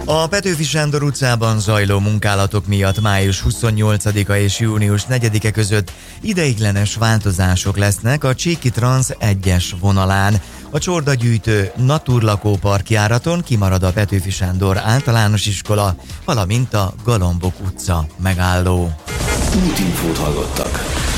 A Petőfi Sándor utcában zajló munkálatok miatt május 28-a és június 4-e között ideiglenes változások lesznek a Csíki Transz 1-es vonalán. A csordagyűjtő Naturlakópark járaton kimarad a Petőfi Sándor általános iskola, valamint a Galambok utca megálló. Útinfót hallottak.